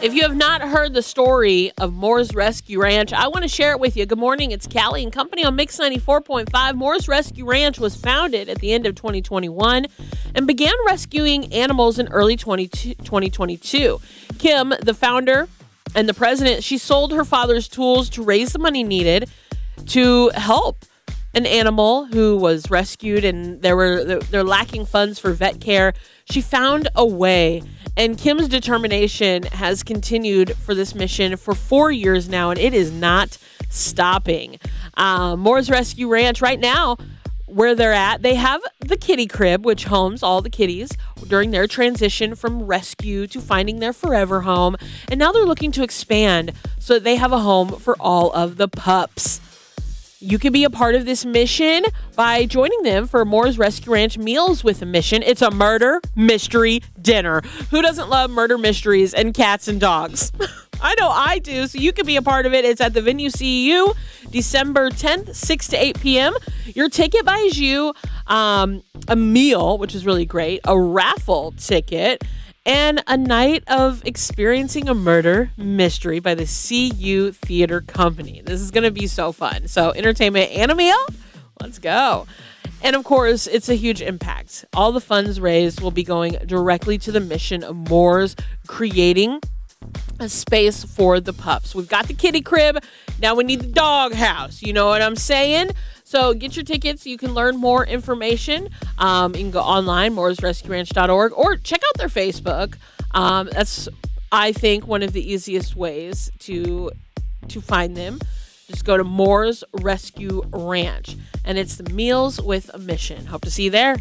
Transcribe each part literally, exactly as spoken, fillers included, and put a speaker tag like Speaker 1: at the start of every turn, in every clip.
Speaker 1: If you have not heard the story of Moore's Rescue Ranch, I want to share it with you. Good morning, it's Callie and Company on Mix ninety-four point five. Moore's Rescue Ranch was founded at the end of twenty twenty-one and began rescuing animals in early twenty twenty-two. Kim, the founder and the president, she sold her father's tools to raise the money needed to help an animal who was rescued, and there were they're lacking funds for vet care. She found a way, and Kim's determination has continued for this mission for four years now, and it is not stopping. Uh, Moore's Rescue Ranch right now, where they're at, they have the kitty crib, which homes all the kitties during their transition from rescue to finding their forever home, and now they're looking to expand so that they have a home for all of the pups. You can be a part of this mission by joining them for Moore's Rescue Ranch Meals with a Mission. It's a murder mystery dinner. Who doesn't love murder mysteries and cats and dogs? I know I do, so you can be a part of it. It's at the Venue C E U, December tenth, six to eight p.m. Your ticket buys you um, a meal, which is really great, a raffle ticket, and a night of experiencing a murder mystery by the C U Theater Company. This is going to be so fun. So entertainment and a meal? Let's go. And of course, it's a huge impact. All the funds raised will be going directly to the mission of Moore's, creating a space for the pups. We've got the kitty crib. Now we need the dog house. You know what I'm saying? So get your tickets. You can learn more information. Um, you can go online, moores rescue ranch dot org, or check out their Facebook. Um, that's, I think, one of the easiest ways to to find them. Just go to Moore's Rescue Ranch, and it's the Meals with a Mission. Hope to see you there.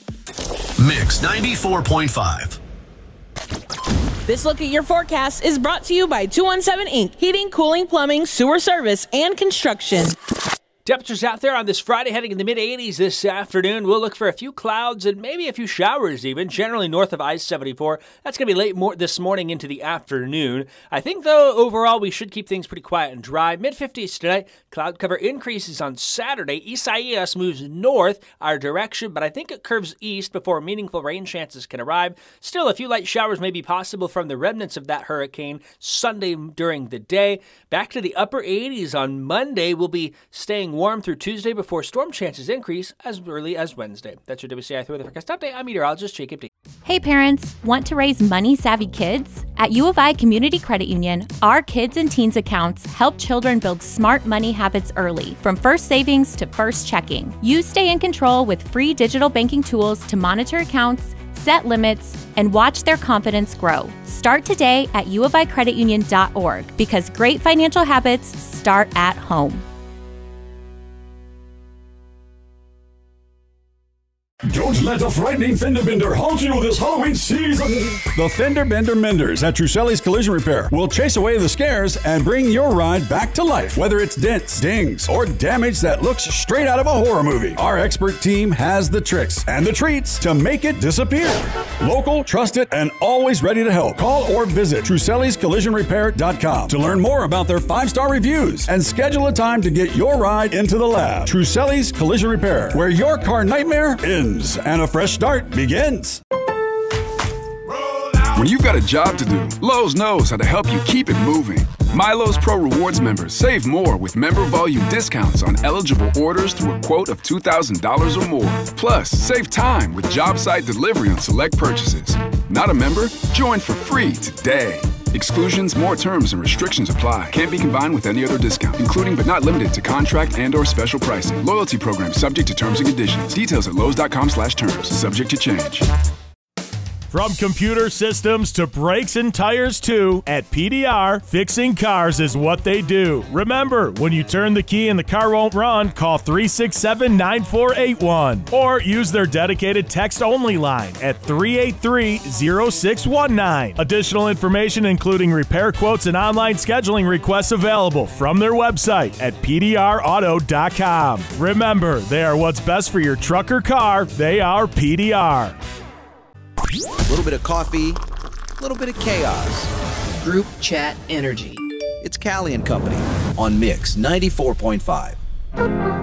Speaker 2: Mix ninety-four point five.
Speaker 3: This look at your forecast is brought to you by two one seven Incorporated. Heating, cooling, plumbing, sewer service, and construction.
Speaker 4: Temperatures out there on this Friday heading in the mid eighties this afternoon. We'll look for a few clouds and maybe a few showers even, generally north of I seventy-four. That's going to be late more this morning into the afternoon. I think, though, overall we should keep things pretty quiet and dry. mid fifties tonight. Cloud cover increases on Saturday. Isaias moves north our direction, but I think it curves east before meaningful rain chances can arrive. Still, a few light showers may be possible from the remnants of that hurricane Sunday during the day. Back to the upper eighties on Monday. We'll be staying warm through Tuesday before storm chances increase as early as Wednesday. That's your W C I three Weather Forecast Update. I'm meteorologist Jacob D.
Speaker 5: Hey parents, want to raise money-savvy kids? At U of I Community Credit Union, our Kids and Teens accounts help children build smart money habits early, from first savings to first checking. You stay in control with free digital banking tools to monitor accounts, set limits, and watch their confidence grow. Start today at u of i credit union dot org, because great financial habits start at home.
Speaker 6: Don't let a frightening fender bender haunt you this Halloween season. The Fender Bender Menders at Truselli's Collision Repair will chase away the scares and bring your ride back to life. Whether it's dents, dings, or damage that looks straight out of a horror movie, our expert team has the tricks and the treats to make it disappear. Local, trusted, and always ready to help. Call or visit Truselli's Collision Repair dot com to learn more about their five-star reviews and schedule a time to get your ride into the lab. Truselli's Collision Repair, where your car nightmare ends and a fresh start begins.
Speaker 7: When you've got a job to do, Lowe's knows how to help you keep it moving. MyLowe's Pro Rewards members save more with member volume discounts on eligible orders through a quote of two thousand dollars or more. Plus, save time with job site delivery on select purchases. Not a member? Join for free today. Exclusions, more terms, and restrictions apply. Can't be combined with any other discount, including but not limited to contract and or special pricing. Loyalty program subject to terms and conditions. Details at lowes dot com slash terms. Subject to change.
Speaker 8: From computer systems to brakes and tires too, at P D R, fixing cars is what they do. Remember, when you turn the key and the car won't run, call three six seven, nine four eight one or use their dedicated text-only line at three eight three, zero six one nine. Additional information, including repair quotes and online scheduling requests, available from their website at P D R auto dot com. Remember, they are what's best for your truck or car. They are P D R.
Speaker 9: A little bit of coffee, a little bit of chaos. Group chat energy. It's Callie and Company on Mix ninety-four point five.